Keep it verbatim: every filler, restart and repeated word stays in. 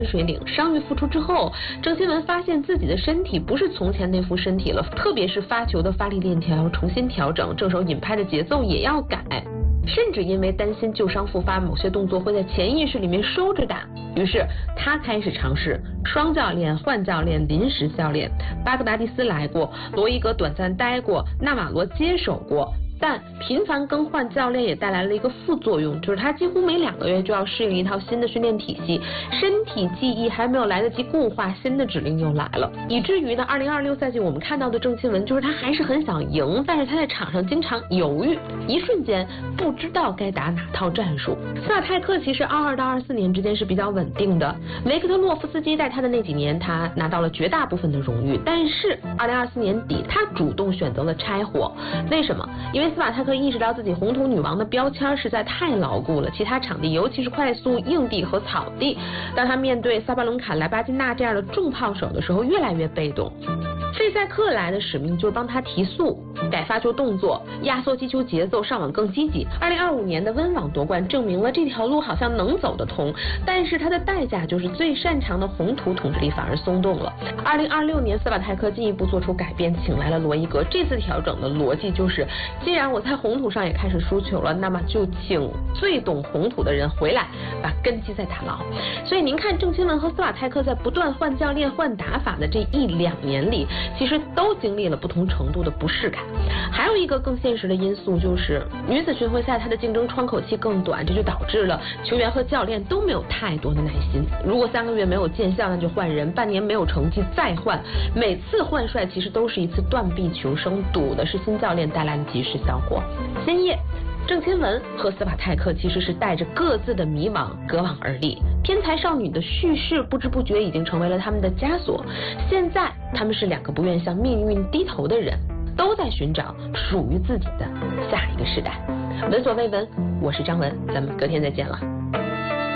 水岭伤愈复出之后，郑钦文发现自己的身体不是从前那副身体了，特别是发球的发力链条要重新调整，正手引拍的节奏也要改，甚至因为担心旧伤复发，某些动作会在潜意识里面收着打。于是他开始尝试双教练、换教练、临时教练。巴格达蒂斯来过，罗伊格短暂待过，纳瓦罗接手过。但频繁更换教练也带来了一个副作用，就是他几乎每两个月就要适应一套新的训练体系，身体记忆还没有来得及固化，新的指令又来了，以至于呢，二零二六赛季我们看到的郑钦文就是他还是很想赢，但是他在场上经常犹豫，一瞬间不知道该打哪套战术。斯瓦泰克其实二二到二四年之间是比较稳定的，维克特洛夫斯基带他的那几年，他拿到了绝大部分的荣誉，但是二零二四年底他主动选择了拆伙，为什么？因为斯瓦泰克意识到自己红土女王的标签实在太牢固了，其他场地尤其是快速硬地和草地，当他面对萨巴伦卡、莱巴金纳这样的重炮手的时候越来越被动。费塞克来的使命就是帮他提速，改发球动作，压缩击球节奏，上网更积极。二零二五年的温网夺冠证明了这条路好像能走得通，但是它的代价就是最擅长的红土统治力反而松动了。二零二六年斯瓦泰克进一步做出改变，请来了罗伊格。这次调整的逻辑就是，既然我在红土上也开始输球了，那么就请最懂红土的人回来，把根基再打牢。所以您看，郑钦文和斯瓦泰克在不断换教练、换打法的这一两年里，其实都经历了不同程度的不适感。还有一个更现实的因素就是，女子巡回赛它的竞争窗口期更短，这就导致了球员和教练都没有太多的耐心。如果三个月没有见效，那就换人；半年没有成绩再换。每次换帅其实都是一次断臂求生，赌的是新教练带来的及时效果。今夜郑钦文和斯瓦泰克其实是带着各自的迷惘隔网而立，天才少女的叙事不知不觉已经成为了他们的枷锁。现在他们是两个不愿向命运低头的人，都在寻找属于自己的下一个时代。闻所未闻，我是张文，咱们隔天再见了。